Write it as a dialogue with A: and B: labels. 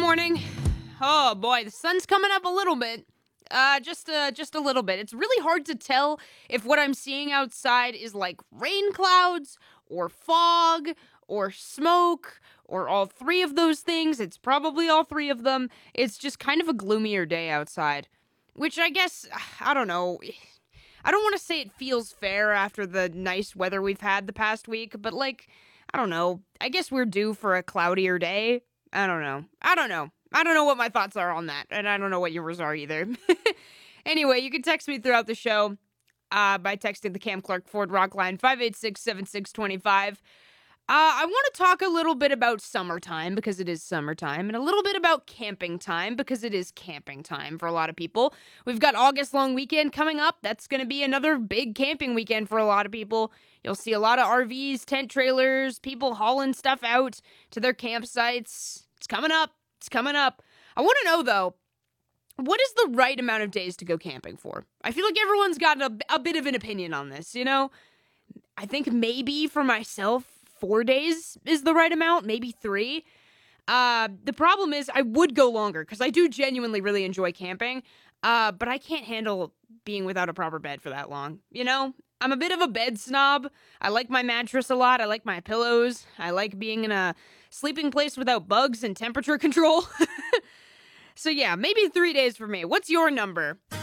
A: morning. Oh boy, the sun's coming up a little bit. Just a little bit. It's really hard to tell if what I'm seeing outside is like rain clouds or fog or smoke or all three of those things. It's probably all three of them. It's just kind of a gloomier day outside, which I guess, I don't know. I don't want to say it feels fair after the nice weather we've had the past week, but like, I don't know. I guess we're due for a cloudier day. I don't know. I don't know what my thoughts are on that, and I don't know what yours are either. Anyway, you can text me throughout the show by texting the Cam Clark Ford Rock line 586-7625. I want to talk a little bit about summertime because it is summertime, and a little bit about camping time because it is camping time for a lot of people. We've got August long weekend coming up. That's going to be another big camping weekend for a lot of people. You'll see a lot of RVs, tent trailers, people hauling stuff out to their campsites. It's coming up. It's coming up. I want to know, though, what is the right amount of days to go camping for? I feel like everyone's got a bit of an opinion on this, you know? I think maybe for myself, 4 days is the right amount, maybe 3. The problem is I would go longer because I do genuinely really enjoy camping, but I can't handle being without a proper bed for that long, you know? I'm a bit of a bed snob. I like my mattress a lot. I like my pillows. I like being in a sleeping place without bugs and temperature control. So yeah, maybe 3 days for me. What's your number?